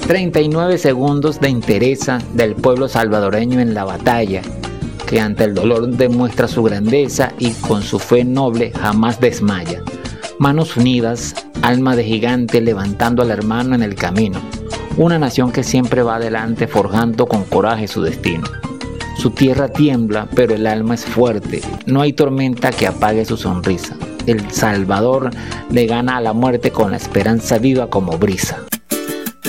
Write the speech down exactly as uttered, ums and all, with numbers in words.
treinta y nueve segundos de entereza del pueblo salvadoreño en la batalla, que ante el dolor demuestra su grandeza y con su fe noble jamás desmaya. Manos unidas, alma de gigante levantando al hermano en el camino. Una nación que siempre va adelante forjando con coraje su destino. Su tierra tiembla, pero el alma es fuerte. No hay tormenta que apague su sonrisa. El Salvador le gana a la muerte con la esperanza viva como brisa.